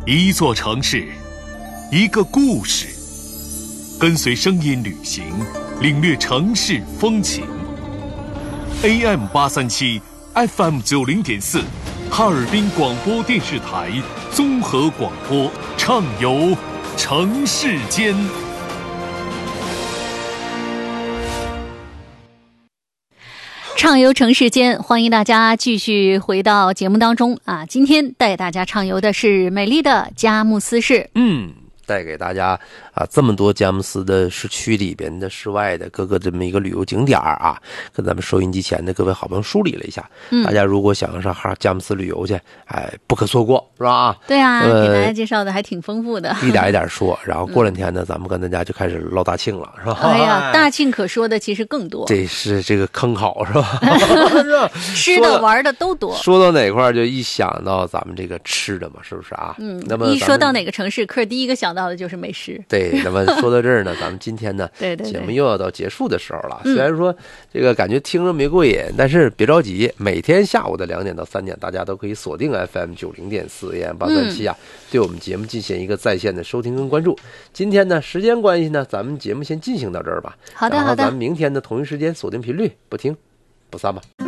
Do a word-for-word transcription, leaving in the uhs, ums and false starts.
一座城市，一个故事，跟随声音旅行，领略城市风情。A M 八三七 F M 九零点四，哈尔滨广播电视台综合广播，畅游城市间。 畅游城市间，欢迎大家继续回到节目当中啊！今天带大家畅游的是美丽的佳木斯市。 嗯，带给大家啊这么多佳木斯的市区里边的、室外的各个这么一个旅游景点啊，跟咱们收音机前的各位好朋友梳理了一下。嗯，大家如果想要上哈佳木斯旅游去，哎，不可错过，是吧？ 对啊， 呃、 给大家介绍的还挺丰富的， 一点一点说。然后过两天呢，嗯、咱们跟大家就开始唠大庆了，是吧？ 哎呀，大庆可说的其实更多。 这是这个坑好是吧？ 吃的玩的都多。 说到哪块就一想到咱们这个吃的嘛，是不是啊？ 嗯， 那么一说到哪个城市，可是第一个想到的就是美食。 对，那么说到这儿呢，咱们今天呢， 对对对， 节目又要到结束的时候了。虽然说这个感觉听着没过瘾，但是别着急，每天下午的两点到三点，大家都可以锁定 F M 九零点四 A M 八三七啊，对我们节目进行一个在线的收听跟关注。今天呢，时间关系呢，咱们节目先进行到这儿吧。 好的，好的。 然后咱们明天的同一时间锁定频率，不听不散吧。